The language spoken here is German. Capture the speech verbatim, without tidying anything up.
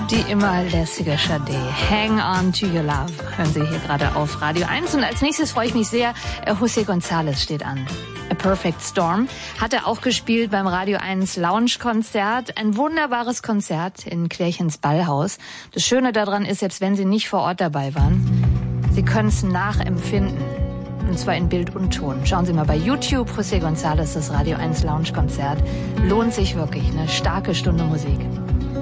Die immer lässige Sade. Hang on to your love. Hören Sie hier gerade auf Radio eins. Und als nächstes freue ich mich sehr, José González steht an. A Perfect Storm hat er auch gespielt beim Radio eins Lounge-Konzert. Ein wunderbares Konzert in Klärchens Ballhaus. Das Schöne daran ist, selbst wenn Sie nicht vor Ort dabei waren, Sie können es nachempfinden. Und zwar in Bild und Ton. Schauen Sie mal bei YouTube, José González, das Radio eins Lounge-Konzert. Lohnt sich wirklich, eine starke Stunde Musik.